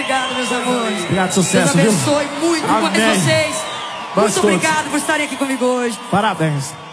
obrigado, meus amores. Obrigado, sucesso, Deus abençoe viu? muito Amém. mais vocês. Nós Muito todos. obrigado por estarem aqui comigo hoje. Parabéns.